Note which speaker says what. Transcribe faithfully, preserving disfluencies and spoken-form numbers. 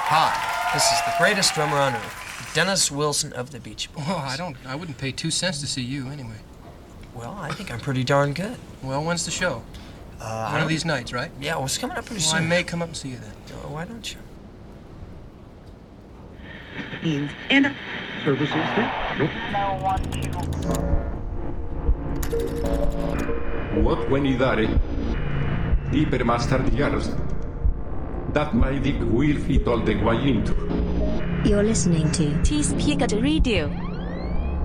Speaker 1: Hi, this is the greatest drummer on earth, Dennis Wilson of the Beach Boys.
Speaker 2: Oh, I don't. I wouldn't pay two cents to see you anyway.
Speaker 1: Well, I think I'm pretty darn good.
Speaker 2: Well, when's the show?
Speaker 1: Uh,
Speaker 2: One of these nights, right?
Speaker 1: Yeah, well, it's coming up pretty
Speaker 2: Well,
Speaker 1: soon.
Speaker 2: I may come up and see you then.
Speaker 1: Oh, why don't you?
Speaker 3: And
Speaker 4: services there? Nope. What when he died? Deeper master years. That my dick will fit all the way into.
Speaker 5: You're listening to
Speaker 6: T-Speaker Radio.